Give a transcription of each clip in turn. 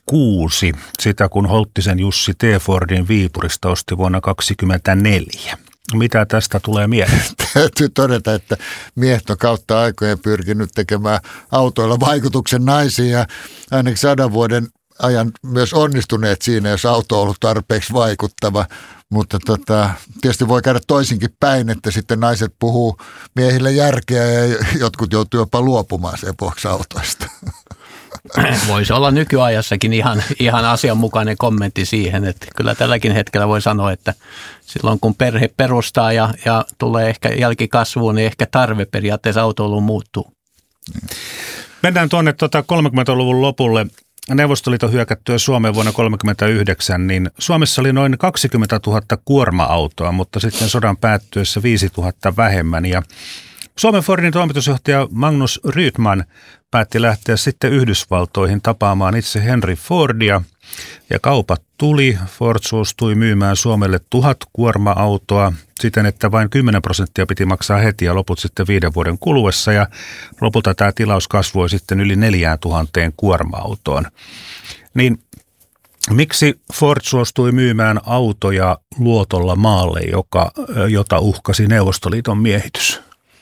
1986, sitä kun Holttisen Jussi T. Fordin Viipurista osti vuonna 1924. Mitä tästä tulee mieleen? Täytyy todeta, että miehet on kautta aikojen pyrkinyt tekemään autoilla vaikutuksen naisiin ja ainakin 100 vuoden ajan myös onnistuneet siinä, jos auto on ollut tarpeeksi vaikuttava. Mutta tietysti voi käydä toisinkin päin, että sitten naiset puhuu miehille järkeä ja jotkut joutuu jopa luopumaan sen vuoksi autoista. Voisi olla nykyajassakin ihan asianmukainen kommentti siihen, että kyllä tälläkin hetkellä voi sanoa, että silloin kun perhe perustaa ja tulee ehkä jälkikasvuun, niin ehkä tarve periaatteessa autoiluun muuttuu. Mennään tuonne 30-luvun lopulle. Neuvostoliiton hyökättyä Suomeen vuonna 1939, niin Suomessa oli noin 20 000 kuorma-autoa, mutta sitten sodan päättyessä 5 000 vähemmän. Ja Suomen Fordin toimitusjohtaja Magnus Rydman päätti lähteä sitten Yhdysvaltoihin tapaamaan itse Henry Fordia. Ja kaupat tuli. Ford suostui myymään Suomelle 1000 kuorma-autoa siten, että vain 10% piti maksaa heti ja loput sitten 5 vuoden kuluessa. Ja lopulta tämä tilaus kasvoi sitten yli 4000 kuorma-autoon. Niin miksi Ford suostui myymään autoja luotolla maalle, jota uhkasi Neuvostoliiton miehitys?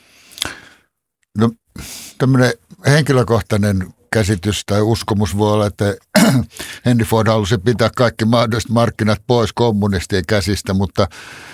No tämmöinen henkilökohtainen käsitys tai uskomus voi olla, että Henry Ford halusi pitää kaikki mahdolliset markkinat pois kommunistien käsistä, mutta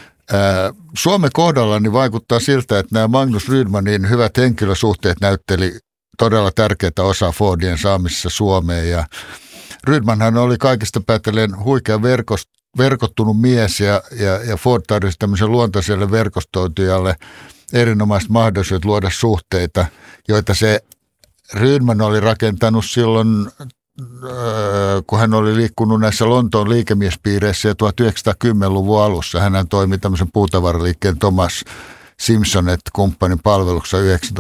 Suomen kohdalla niin vaikuttaa siltä, että nämä Magnus Rydmanin hyvät henkilösuhteet näytteli todella tärkeää osaa Fordien saamisessa Suomeen. Ja Rydmanhan oli kaikista päätellen huikea verkottunut mies ja Ford tarjosi tämmöisen luontaiselle verkostoitujalle erinomaiset mahdollisuudet luoda suhteita, joita se Rydman oli rakentanut silloin, kun hän oli liikkunut näissä Lontoon liikemiespiireissä ja 1910-luvun alussa. Hän toimi tämmöisen puutavaraliikkeen Thomas Simpson-kumppanin palveluksessa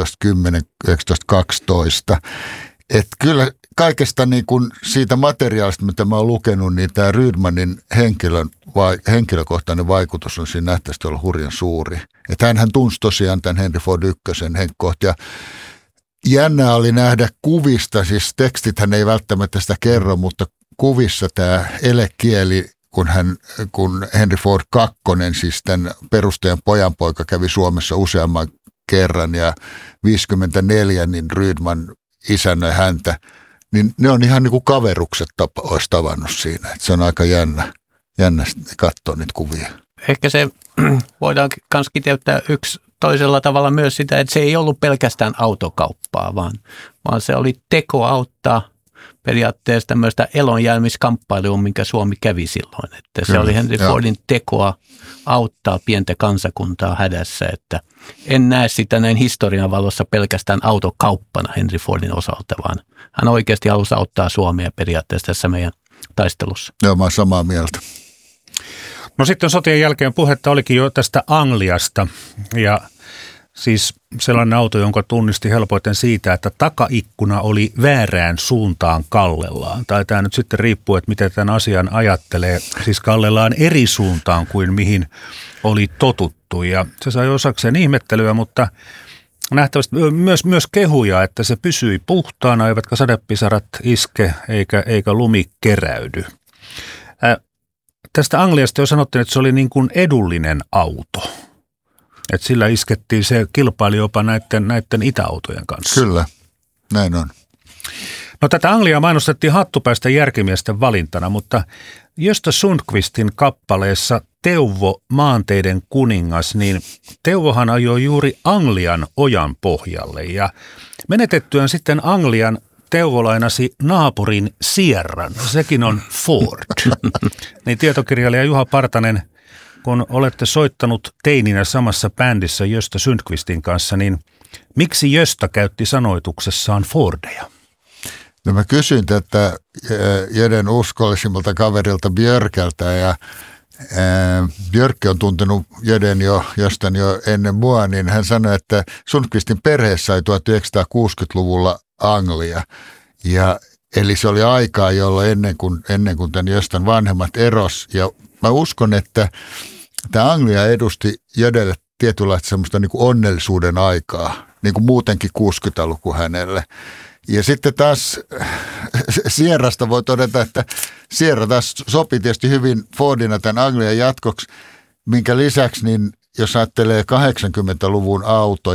1910-1912. Että kyllä kaikesta niin kuin siitä materiaalista, mitä mä oon lukenut, niin tämä Rydmanin henkilökohtainen vaikutus on siinä nähtävästi ollut hurjan suuri. Että hänhän tunsi tosiaan tämän Henry Ford ykkösen henkkohta ja jännää oli nähdä kuvista, siis tekstithän ei välttämättä sitä kerro, mutta kuvissa tämä elekieli, kun Henry Ford II, siis tämän perustajan pojanpoika kävi Suomessa useamman kerran ja 54, niin Rydman isännöi häntä, niin ne on ihan niin kuin kaverukset olisi tavannut siinä. Että se on aika jännä katsoa niitä kuvia. Ehkä se voidaan myös kiteyttää yksi toisella tavalla myös sitä, että se ei ollut pelkästään autokauppaa, vaan se oli teko auttaa periaatteessa tämmöistä elonjäämiskamppailua, minkä Suomi kävi silloin. Että se oli Henry Fordin tekoa auttaa pientä kansakuntaa hädässä, että en näe sitä näin historian valossa pelkästään autokauppana Henry Fordin osalta, vaan hän oikeasti halusi auttaa Suomea periaatteessa tässä meidän taistelussa. Joo, mä oon samaa mieltä. No sitten sotien jälkeen puhetta olikin jo tästä Angliasta ja siis sellainen auto, jonka tunnisti helpoiten siitä, että takaikkuna oli väärään suuntaan kallellaan. Tai tämä nyt sitten riippuu, että miten tämän asian ajattelee. Siis kallellaan eri suuntaan kuin mihin oli totuttu ja se sai osakseen ihmettelyä, mutta nähtävästi myös kehuja, että se pysyi puhtaana, eivätkä sadepisarat iske eikä lumi keräydy. Tästä Angliasta jo sanottiin, että se oli niin kuin edullinen auto. Että sillä iskettiin, se kilpaili jopa näiden itäautojen kanssa. Kyllä, näin on. No tätä Angliaa mainostettiin hattupäistä järkimiesten valintana, mutta Gösta Sundqvistin kappaleessa Teuvo, maanteiden kuningas, niin Teuvohan ajoi juuri Anglian ojan pohjalle ja menetettyään sitten Anglian Teuvo lainasi naapurin Sierran, sekin on Ford. Niin tietokirjailija Juha Partanen, kun olette soittanut teininä samassa bändissä Gösta Sundqvistin kanssa, niin miksi Gösta käytti sanoituksessaan Fordeja? No mä kysyin tätä Jöden uskollisimmalta kaverilta Björkältä ja Björkki on tuntenut Göstan jo ennen mua, niin hän sanoi, että Sundqvistin perhe sai 1960-luvulla Anglia. Ja eli se oli aikaa, jolloin ennen kuin tämän Göstan vanhemmat eros. Ja mä uskon, että tämä Anglia edusti Jödelle tietynlaista semmoista niin kuin onnellisuuden aikaa, niin kuin muutenkin 60-luku hänelle. Ja sitten taas Sierrasta voi todeta, että Sierra taas sopi tietysti hyvin Fordina tämän Anglian jatkoksi, minkä lisäksi, niin jos ajattelee 80-luvun autoja,